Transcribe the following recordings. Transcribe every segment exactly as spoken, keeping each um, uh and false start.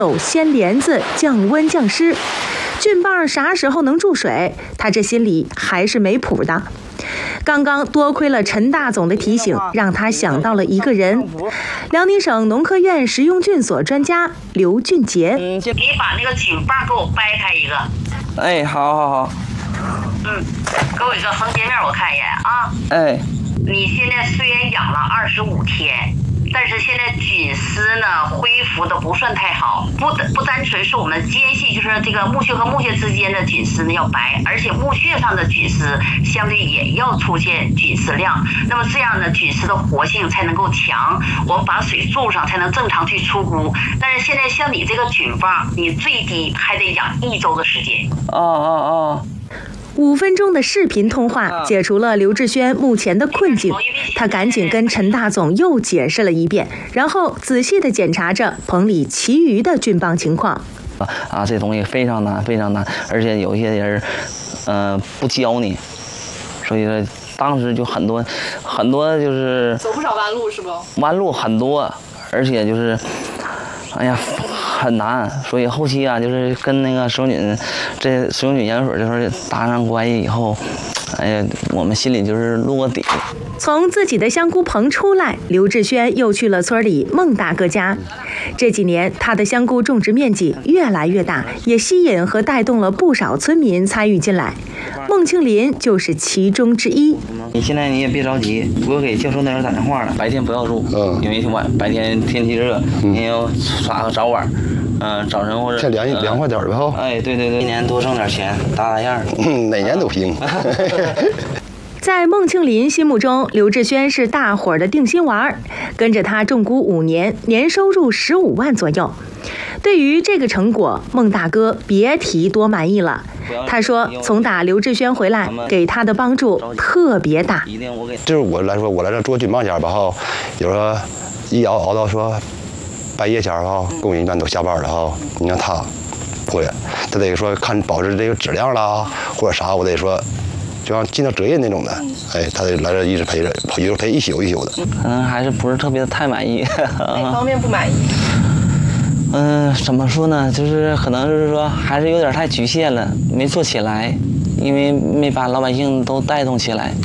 有掀帘子、降温降湿。菌棒啥时候能注水？他这心里还是没谱的。刚刚多亏了陈大总的提醒，让他想到了一个人——辽宁省农科院食用菌所专家刘俊杰。 嗯，你把那个菌棒给我掰开一个。 哎，好好好。 嗯，给我一个横截面，我看一眼啊。 哎， 你现在虽然养了二十五天。但是现在菌丝呢恢复的不算太好，不不单纯是我们间隙，就是这个木屑和木屑之间的菌丝呢要白，而且木屑上的菌丝相对也要出现菌丝量，那么这样呢菌丝的活性才能够强，我们把水注上才能正常去出菇。但是现在像你这个菌棒，你最低还得养一周的时间。 哦哦哦。 五分钟的视频通话解除了刘志轩目前的困境，他赶紧跟陈大总又解释了一遍，然后仔细地检查着棚里其余的菌棒情况。 啊，这东西非常难，非常难，而且有些人，呃，不教你，所以说当时就很多很多就是走不少弯路是不？ 弯路很多，而且就是，哎呀。很难，所以后期啊，就是跟那个食用菌，这食用菌研究所就是搭上关系以后，哎呀，我们心里就是落底。 从自己的香菇棚出来，刘志轩又去了村里孟大哥家。这几年，他的香菇种植面积越来越大，也吸引和带动了不少村民参与进来。孟庆林就是其中之一。 你现在你也别着急，我给教授那边打电话了，白天不要住，嗯，因为晚白天天气热，你要耍个早晚。嗯，早晨或者先凉凉快点呗哈。 哎，对对对，一年多挣点钱，打打样。 嗯，哪年都行。 在孟庆林心目中，刘志轩是大伙儿的定心丸，跟着他种菇五年，年收入十五万左右。对于这个成果，孟大哥别提多满意了。他说，从打刘志轩回来，给他的帮助特别大。 就是我来说，我来这做菌棒家吧哈，有时候一熬熬到说。半夜前哈，工人一般都下班了哈。你看他回来，他得说看保持这个质量啦，或者啥，我得说，就像尽到责任那种的。哎，他得来这一直陪着，有时候陪一宿一宿的。 可能还是不是特别太满意。 哪方面不满意？ 嗯、呃，怎么说呢？就是可能就是说还是有点太局限了，没做起来，因为没把老百姓都带动起来。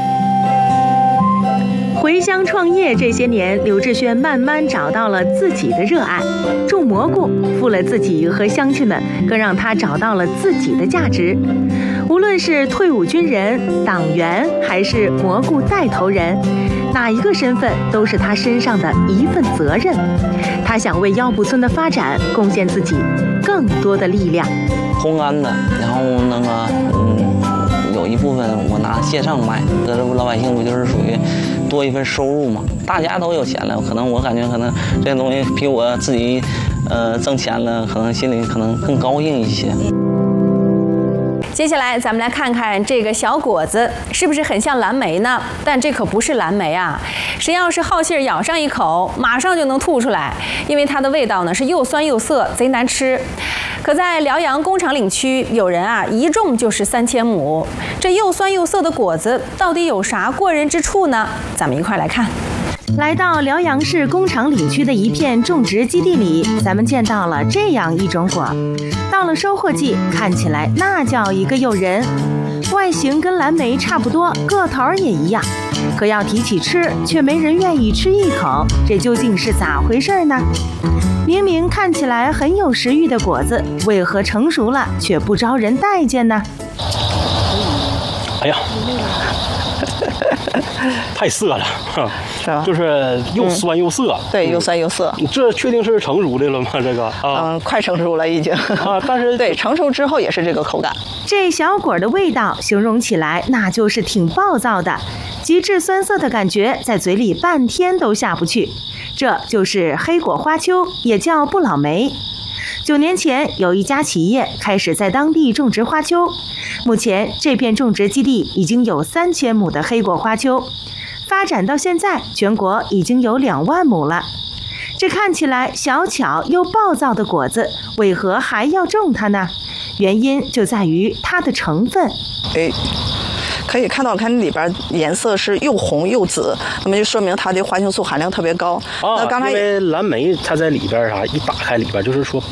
回乡创业这些年，刘志轩慢慢找到了自己的热爱，种蘑菇富了自己和乡亲们，更让他找到了自己的价值。无论是退伍军人、党员，还是蘑菇带头人，哪一个身份都是他身上的一份责任。他想为腰部村的发展贡献自己更多的力量。 烘干的，然后那个嗯，有一部分我拿线上卖，这不老百姓不就是属于多一份收入嘛？大家都有钱了，可能我感觉可能这东西比我自己呃挣钱了，可能心里可能更高兴一些。 接下来咱们来看看这个小果子是不是很像蓝莓呢？但这可不是蓝莓啊！谁要是好信儿咬上一口，马上就能吐出来，因为它的味道呢是又酸又涩，贼难吃。可在辽阳工厂岭区，有人啊一种就是三千亩，这又酸又涩的果子到底有啥过人之处呢？咱们一块来看。 来到辽阳市工厂岭区的一片种植基地里，咱们见到了这样一种果，到了收获季，看起来那叫一个诱人，外形跟蓝莓差不多，个头也一样，可要提起吃，却没人愿意吃一口，这究竟是咋回事呢？明明看起来很有食欲的果子，为何成熟了却不招人待见呢？ 哎呀，太涩了，是吧？就是又酸又涩。 嗯、对，又酸又涩。 这确定是成熟的了吗？这个啊，嗯，快成熟了已经。 啊，但是对，成熟之后也是这个口感。 这小果的味道形容起来那就是挺暴躁的，极致酸涩的感觉在嘴里半天都下不去。这就是黑果花楸，也叫不老莓。九年前，有一家企业开始在当地种植花楸。目前，这片种植基地已经有三千亩的黑果花楸，发展到现在，全国已经有两万亩了。这看起来小巧又暴躁的果子，为何还要种它呢？原因就在于它的成分。 哎。 可以看到，看里边颜色是又红又紫，那么就说明它的花青素含量特别高。 啊， 那刚才因为蓝莓它在里边啥，一打开里边就是说